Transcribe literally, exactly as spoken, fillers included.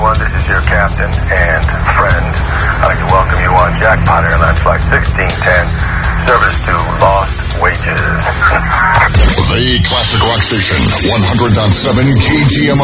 everyone. This is your captain and friend. I'd like to welcome you on Jackpot Airlines Flight sixteen ten, service to Lost Wages. The Classic Rock Station, one hundred point seven K G M